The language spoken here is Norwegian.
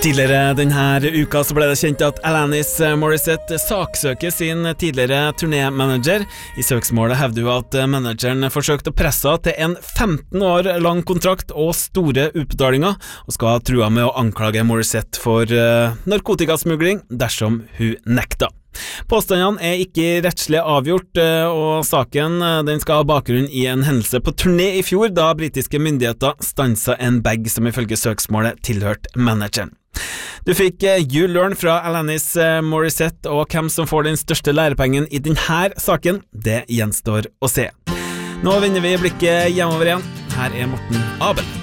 Tidligere denne uka så ble det kjent at Alanis Morissette saksøker sin tidligere turnémanager. I søksmålet hevder hun at manageren forsøkte å presse henne til en 15 år lang kontrakt og store utbetalinger, og skal ha trua med å anklage Morissette for narkotikasmugling dersom hun nekta. Påstandene er ikke rettslig avgjort, og saken den skal ha bakgrunn i en hendelse på turné i fjor, da britiske myndigheter stanset en bag som ifølge søksmålet tilhørte manageren. Du fikk You Learn fra Alanis Morissette, og hvem som får den største lærepengen i denne saken, det gjenstår å se. Nå vender vi blikket hjemover igjen. Her er Morten Abel.